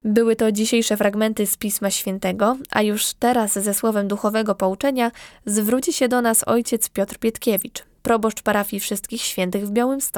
Były to dzisiejsze fragmenty z Pisma Świętego, a już teraz ze słowem duchowego pouczenia zwróci się do nas ojciec Piotr Pietkiewicz, proboszcz parafii Wszystkich Świętych w Białymstoku.